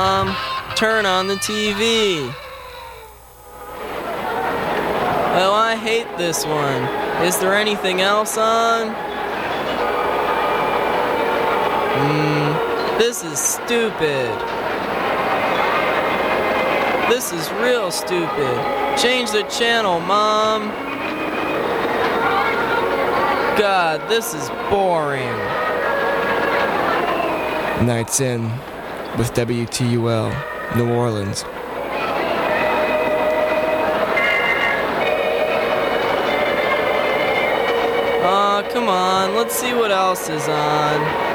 Turn on the TV. Oh, I hate this one. Is there anything else on? This is stupid. This is real stupid. Change the channel, Mom. God, this is boring. Nights In with WTUL, New Orleans. Come on, let's see what else is on.